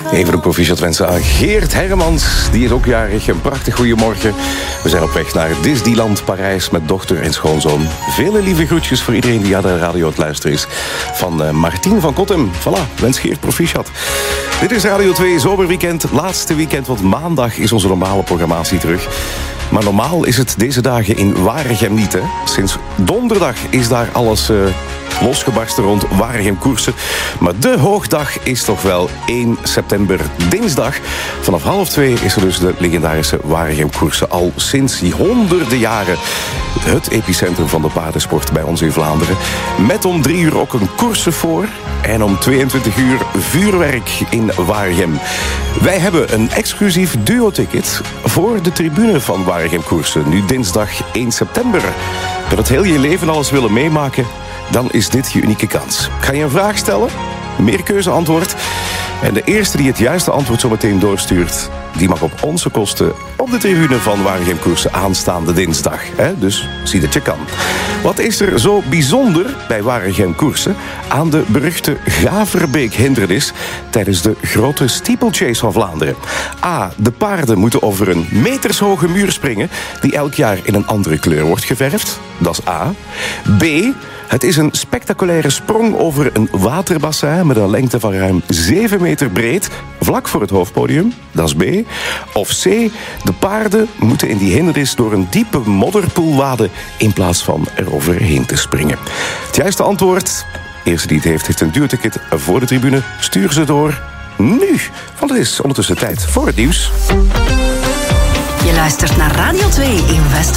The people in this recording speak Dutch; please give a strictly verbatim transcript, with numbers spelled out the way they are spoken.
Even een proficiat wensen aan Geert Hermans. Die is ook jarig. Een prachtig goeiemorgen. We zijn op weg naar Disneyland Parijs met dochter en schoonzoon. Vele lieve groetjes voor iedereen die aan de radio aan het luisteren is. Van uh, Martien van Kottem. Voilà, wens Geert proficiat. Dit is Radio twee Zomerweekend. Laatste weekend, want maandag is onze normale programmatie terug. Maar normaal is het deze dagen in Waregem niet, hè. Sinds donderdag is daar alles uh, losgebarsten rond Waregem koersen. Maar de hoogdag is toch wel één september, dinsdag. Vanaf half twee is er dus de legendarische Waregem koersen. Al sinds honderden jaren het epicentrum van de paardensport bij ons in Vlaanderen. Met om drie uur ook een koersen voor. En om tweeëntwintig uur vuurwerk in Waregem. Wij hebben een exclusief duo-ticket voor de tribune van Waregem koersen. Nu dinsdag één september. Wil het heel je leven alles willen meemaken? Dan is dit je unieke kans. Ga je een vraag stellen? Meerkeuzeantwoord. En de eerste die het juiste antwoord zo meteen doorstuurt, die mag op onze kosten op de tribune van Waregem koersen aanstaande dinsdag. He, dus zie dat je kan. Wat is er zo bijzonder bij Waregem koersen aan de beruchte Gaverbeek-hindernis tijdens de grote steeplechase van Vlaanderen? A. De paarden moeten over een metershoge muur springen die elk jaar in een andere kleur wordt geverfd. Dat is A. B. Het is een spectaculaire sprong over een waterbassin met een lengte van ruim zeven meter breed, vlak voor het hoofdpodium. Dat is B. Of C. De paarden moeten in die hindernis door een diepe modderpoel waden in plaats van eroverheen te springen. Het juiste antwoord, de eerste die het heeft, heeft een duurticket voor de tribune. Stuur ze door nu, want het is ondertussen tijd voor het nieuws. Je luistert naar Radio twee in West-Vlaanderen.